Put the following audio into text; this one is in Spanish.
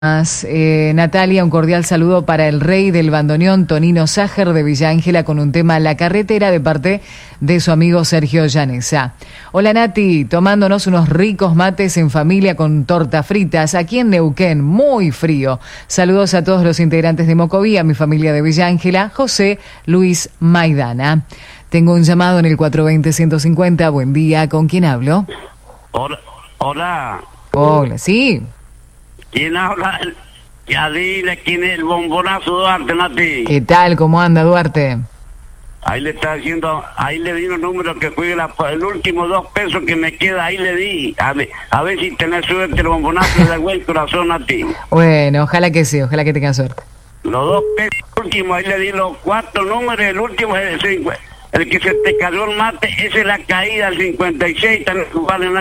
Natalia, un cordial saludo para el rey del bandoneón, Tonino Ságer de Villa Ángela, con un tema La Carretera de parte de su amigo Sergio Llanesa. Hola Nati, tomándonos unos ricos mates en familia con torta fritas aquí en Neuquén, muy frío. Saludos a todos los integrantes de Mocovía, mi familia de Villa Ángela, José Luis Maidana. Tengo un llamado en el 420-150, buen día, ¿con quién hablo? Hola. Hola, sí. ¿Quién habla? Ya dile quién es el bombonazo Duarte, Nati. ¿Qué tal? ¿Cómo anda Duarte? Ahí le está diciendo, ahí le di un número que fue el último 2 pesos que me queda, ahí le di. A ver si tenés suerte, el bombonazo de buen corazón, Nati. Bueno, ojalá que sí, ojalá que tengan suerte. Los 2 pesos últimos, ahí le di los 4 números, el último es el 5. El que se te cayó el mate, esa es la caída, el 56, también vale, Nati.